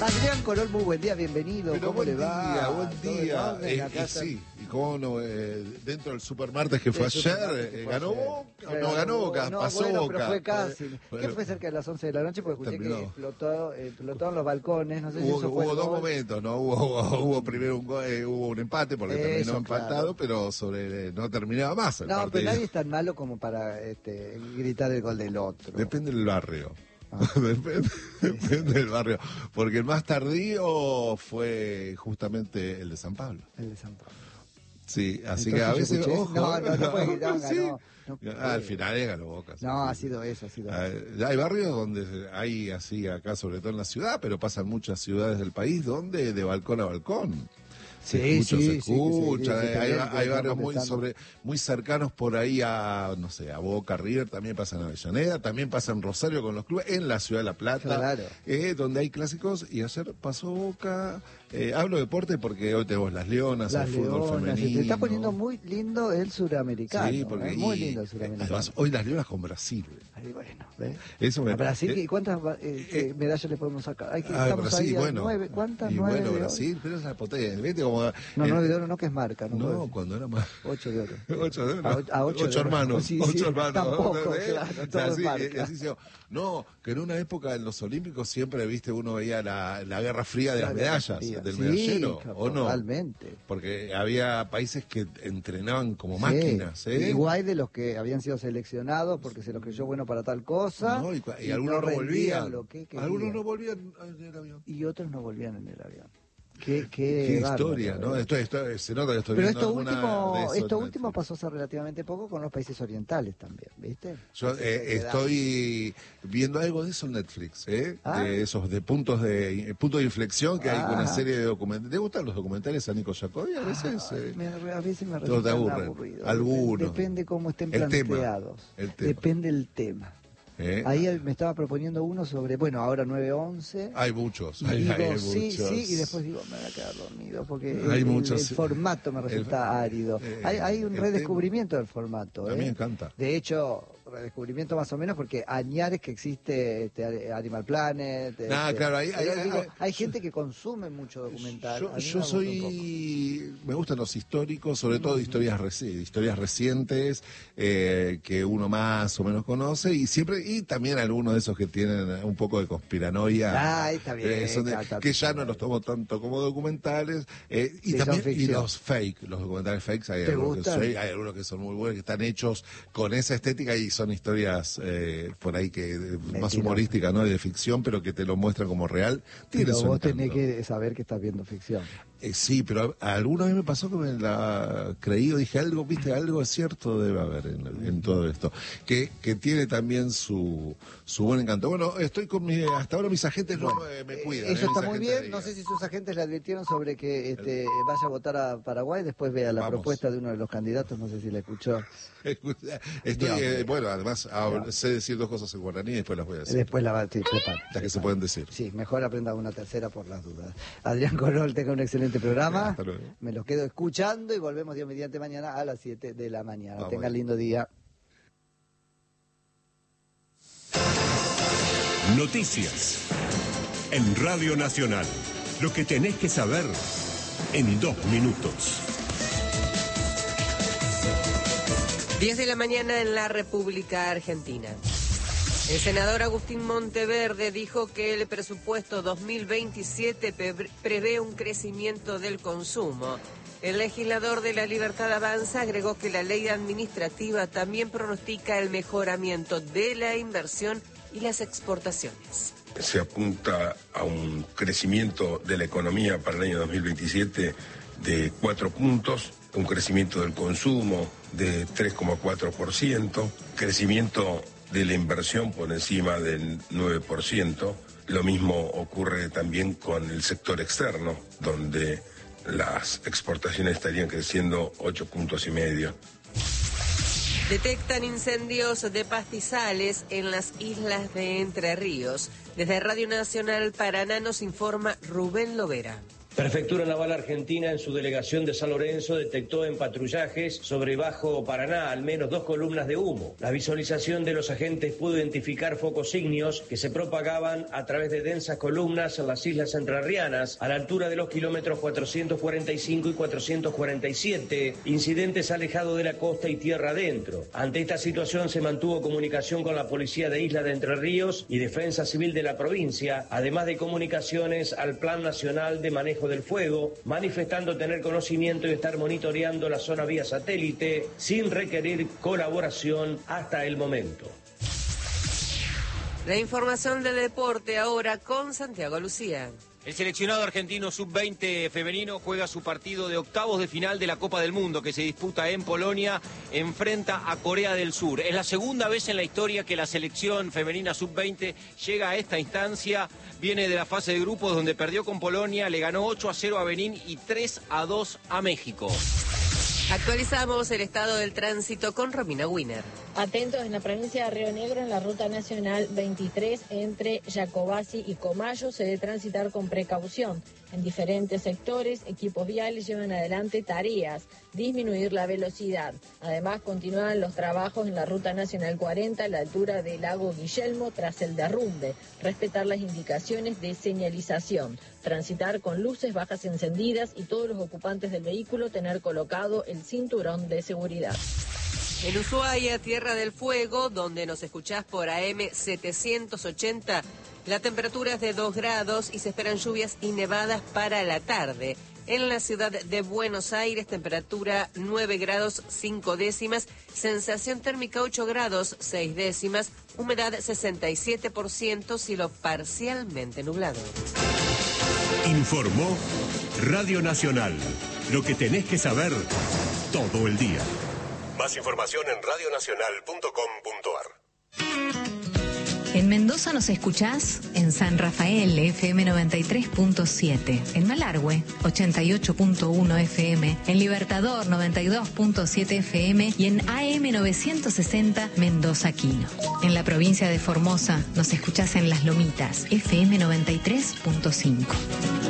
Adrián Corol, muy buen día, bienvenido. Pero ¿Cómo le va? Buen día. Sí, y cómo no, dentro del supermartes que fue ayer, ganó Boca, no ganó Boca, pasó bueno, Boca. Pero fue casi. ¿Qué fue cerca de las 11 de la noche? Porque escuché que explotaron los balcones, no sé si eso fue. Hubo dos momentos, ¿no? Hubo primero hubo un empate porque terminó empatado, pero no terminaba más el partido. Pero nadie es tan malo como para gritar el gol del otro. Depende del barrio. Depende del barrio, porque el más tardío fue justamente el de San Pablo. El de San Pablo. Sí, así que a veces. Ojo, no puede gritar, sí. ganó. Al final ganó Boca. No, ha sido eso. Hay barrios donde hay así, acá sobre todo en la ciudad, pero pasan muchas ciudades del país donde de balcón a balcón. Se escucha. Hay barrios muy cercanos por ahí a, no sé, a Boca, River, también pasan a Avellaneda, también pasan Rosario con los clubes, en la Ciudad de La Plata, donde hay clásicos, y ayer pasó Boca. Hablo de deporte porque hoy tenemos las Leonas, el fútbol femenino. Se está poniendo muy lindo el suramericano. Sí, porque muy lindo el suramericano. Además, hoy las Leonas con Brasil. Ay, bueno, ¿ves? Eso me Brasil, ¿y cuántas medallas le podemos sacar? Estamos Brasil, ahí, bueno. 9, ¿cuántas? Y 9 bueno, Brasil, pero es la potencia. ¿Viste? Como, 9 de oro no, que es marca. No, cuando era más. 8 de oro. 8 de oro. A 8 hermanos. Sí, 8 hermanos. Tampoco, claro, no, que en una época en los Olímpicos siempre, viste, uno veía la Guerra Fría de las medallas, del medallero, ¿o no? Totalmente. Porque había países que entrenaban como máquinas, Igual de los que habían sido seleccionados porque se los creyó bueno para tal cosa. No, y algunos no volvían. Algunos no volvían en el avión. Y otros no volvían en el avión. Qué historia, ¿no? Se nota que estoy pero viendo esto último pasó hace relativamente poco con los países orientales también, ¿viste? Yo estoy viendo algo de eso en Netflix, de esos puntos de inflexión que hay con una serie de documentales. ¿Te gustan los documentales a Nico Jacobi? A veces me resultan aburridos. Algunos. Depende cómo estén planteados. Depende del tema. Ahí me estaba proponiendo uno sobre, ahora 9-11. Hay muchos. Hay muchos. Sí, y después digo, me voy a quedar dormido porque el formato me resulta árido. Hay un redescubrimiento del formato. A mí me encanta. De hecho, redescubrimiento más o menos porque añares que existe Animal Planet. Claro, hay gente que consume mucho documental. Me gustan los históricos, sobre todo historias recientes que uno más o menos conoce, y también algunos de esos que tienen un poco de conspiranoia, está bien, que ya no los tomo tanto como documentales, y también los documentales fakes, hay algunos que son muy buenos, que están hechos con esa estética y son historias por ahí que más humorísticas, ¿no? De ficción, pero que te lo muestran como real. Pero vos tenés que saber que estás viendo ficción. Sí, pero alguna vez me pasó que me la creí o dije algo es cierto debe haber en todo esto, que tiene también su buen encanto. Bueno, estoy con hasta ahora mis agentes me cuidan. Eso está muy bien, no sé si sus agentes le advirtieron sobre que vaya a votar a Paraguay, después vea la propuesta de uno de los candidatos, no sé si la escuchó. Además sé decir dos cosas en guaraní y después las voy a decir. Después las que se pueden decir. Sí, mejor aprenda una tercera por las dudas. Adrián Corol, tenga un excelente programa. Hasta luego. Me los quedo escuchando y volvemos Dios mediante mañana a las 7 de la mañana. Tenga lindo día. Noticias en Radio Nacional. Lo que tenés que saber en 2 minutos. 10 de la mañana en la República Argentina. El senador Agustín Monteverde dijo que el presupuesto 2027 prevé un crecimiento del consumo. El legislador de La Libertad Avanza agregó que la ley administrativa también pronostica el mejoramiento de la inversión y las exportaciones. Se apunta a un crecimiento de la economía para el año 2027 de 4 puntos, un crecimiento del consumo de 3,4%, crecimiento de la inversión por encima del 9%. Lo mismo ocurre también con el sector externo, donde las exportaciones estarían creciendo 8,5 puntos. Detectan incendios de pastizales en las islas de Entre Ríos. Desde Radio Nacional Paraná nos informa Rubén Lovera. Prefectura Naval Argentina, en su delegación de San Lorenzo, detectó en patrullajes sobre Bajo Paraná al menos 2 columnas de humo. La visualización de los agentes pudo identificar focos ígneos que se propagaban a través de densas columnas en las islas entrerrianas, a la altura de los kilómetros 445 y 447, incidentes alejados de la costa y tierra adentro. Ante esta situación se mantuvo comunicación con la Policía de Isla de Entre Ríos y Defensa Civil de la provincia, además de comunicaciones al Plan Nacional de Manejo del Fuego, manifestando tener conocimiento y estar monitoreando la zona vía satélite sin requerir colaboración hasta el momento. La información del deporte ahora con Santiago Lucía. El seleccionado argentino sub-20 femenino juega su partido de octavos de final de la Copa del Mundo que se disputa en Polonia, enfrenta a Corea del Sur. Es la segunda vez en la historia que la selección femenina sub-20 llega a esta instancia. Viene de la fase de grupos donde perdió con Polonia, le ganó 8-0 a Benín y 3-2 a México. Actualizamos el estado del tránsito con Romina Wiener. Atentos en la provincia de Río Negro, en la ruta nacional 23 entre Jacobasi y Comayo, se debe transitar con precaución. En diferentes sectores, equipos viales llevan adelante tareas, disminuir la velocidad. Además, continúan los trabajos en la ruta nacional 40 a la altura del lago Guillermo tras el derrumbe. Respetar las indicaciones de señalización. Transitar con luces bajas encendidas y todos los ocupantes del vehículo tener colocado el cinturón de seguridad. En Ushuaia, Tierra del Fuego, donde nos escuchás por AM 780, la temperatura es de 2 grados y se esperan lluvias y nevadas para la tarde. En la ciudad de Buenos Aires, temperatura 9 grados 5 décimas, sensación térmica 8 grados 6 décimas, humedad 67%, cielo parcialmente nublado. Informó Radio Nacional. Lo que tenés que saber todo el día. Más información en radionacional.com.ar. En Mendoza nos escuchás en San Rafael, FM 93.7, en Malargüe, 88.1 FM, en Libertador, 92.7 FM y en AM 960 Mendoza Quino. En la provincia de Formosa nos escuchás en Las Lomitas, FM 93.5.